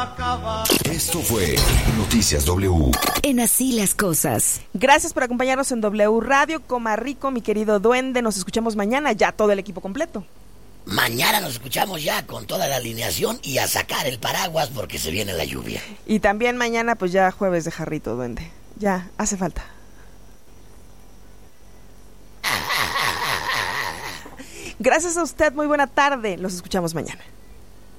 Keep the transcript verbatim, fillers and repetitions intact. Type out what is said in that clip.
Esto fue Noticias W. En Así las Cosas. Gracias por acompañarnos en W Radio. Coma rico, mi querido duende. Nos escuchamos mañana, ya todo el equipo completo. Mañana nos escuchamos ya con toda la alineación y a sacar el paraguas porque se viene la lluvia. Y también mañana, pues ya jueves de jarrito, duende. Ya, hace falta. Gracias a usted, muy buena tarde. Los escuchamos mañana.